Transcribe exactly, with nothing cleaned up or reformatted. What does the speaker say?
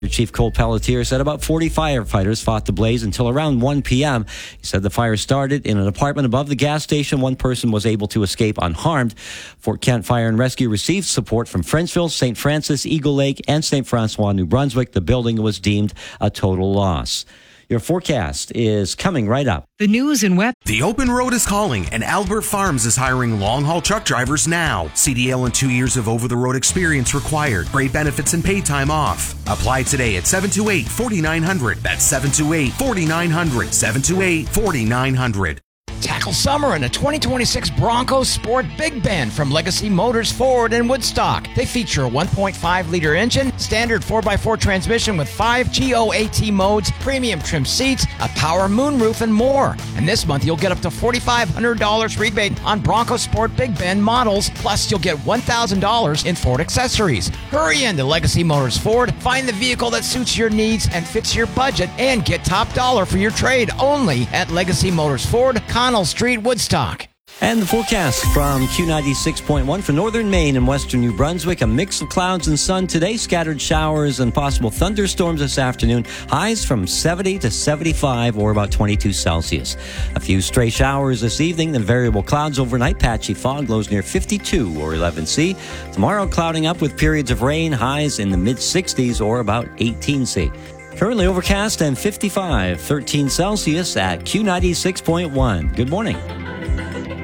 Chief Cole Pelletier said about forty firefighters fought the blaze until around one p.m. He said the fire started in an apartment above the gas station. One person was able to escape unharmed. Fort Kent Fire and Rescue received support from Frenchville, Saint Francis, Eagle Lake, and Saint Francois, New Brunswick. The building was deemed a total loss. Your forecast is coming right up. The news and web. The open road is calling, and Albert Farms is hiring long-haul truck drivers now. C D L and two years of over-the-road experience required. Great benefits and paid time off. Apply today at seven two eight, four nine zero zero. That's seven two eight, four nine zero zero. seven two eight, four nine zero zero. Tackle summer in a twenty twenty-six Bronco Sport Big Bend from Legacy Motors Ford in Woodstock. They feature a one point five liter engine, standard four by four transmission with five G O A T modes, premium trim seats, a power moonroof, and more. And this month you'll get up to four thousand five hundred dollars rebate on Bronco Sport Big Bend models, plus you'll get one thousand dollars in Ford accessories. Hurry into Legacy Motors Ford, find the vehicle that suits your needs and fits your budget, and get top dollar for your trade only at Legacy Motors Ford, Connell Street, Woodstock. And the forecast from Q ninety-six point one for northern Maine and western New Brunswick. A mix of clouds and sun today, scattered showers and possible thunderstorms this afternoon. Highs from seventy to seventy-five or about twenty-two Celsius. A few stray showers this evening, then variable clouds overnight. Patchy fog, lows near fifty-two or eleven C. Tomorrow clouding up with periods of rain, highs in the mid sixties or about eighteen C. Currently overcast and fifty-five, thirteen Celsius at Q ninety-six point one. Good morning.